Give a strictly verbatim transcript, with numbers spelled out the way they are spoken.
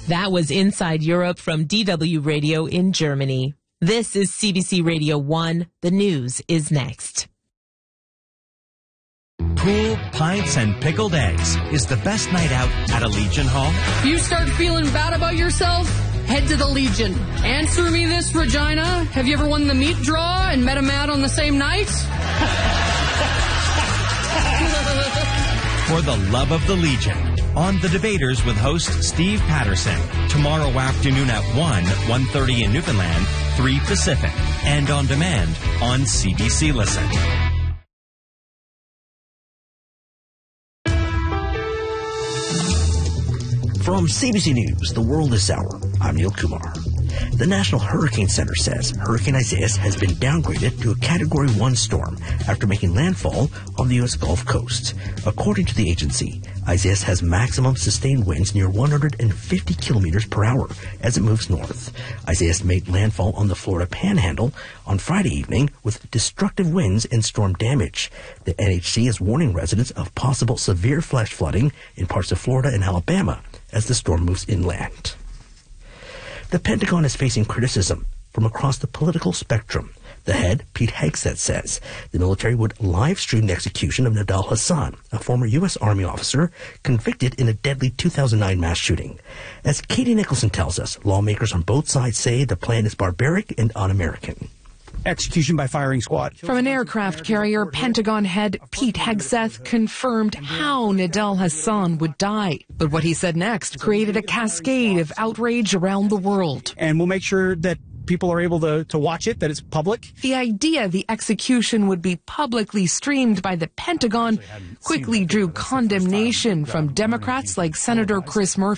That was Inside Europe from D W Radio in Germany. This is C B C Radio one. The news is next. Pool, pints, and pickled eggs is the best night out at a Legion Hall. If you start feeling bad about yourself, head to the Legion. Answer me this, Regina. Have you ever won the meat draw and met a man on the same night? For the love of the Legion. On The Debaters with host Steve Patterson. Tomorrow afternoon at one, one thirty in Newfoundland, three Pacific. And on demand on C B C Listen. From C B C News, The World This Hour, I'm Neil Kumar. The National Hurricane Center says Hurricane Isaias has been downgraded to a Category one storm after making landfall on the U S Gulf Coast. According to the agency, Isaias has maximum sustained winds near one hundred fifty kilometers per hour as it moves north. Isaias made landfall on the Florida Panhandle on Friday evening with destructive winds and storm damage. The N H C is warning residents of possible severe flash flooding in parts of Florida and Alabama as the storm moves inland. The Pentagon is facing criticism from across the political spectrum. The head, Pete Hegseth, says the military would live-stream the execution of Nidal Hasan, a former U S Army officer convicted in a deadly two thousand nine mass shooting. As Katie Nicholson tells us, lawmakers on both sides say the plan is barbaric and un-American. Execution by firing squad. From an aircraft carrier, Pentagon head Pete Hegseth confirmed how Nidal Hasan would die. But what he said next created a cascade of outrage around the world. And we'll make sure that people are able to, to watch it, that it's public. The idea the execution would be publicly streamed by the Pentagon quickly drew condemnation from Democrats like Senator Chris Murphy.